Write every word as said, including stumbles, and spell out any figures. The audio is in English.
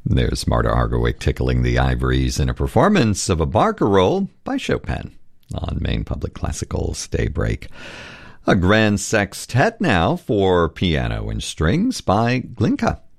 There's Marta Argerich tickling the ivories in a performance of a barcarolle by Chopin on Maine Public Classical's Daybreak. A grand sextet now for piano and strings by Glinka.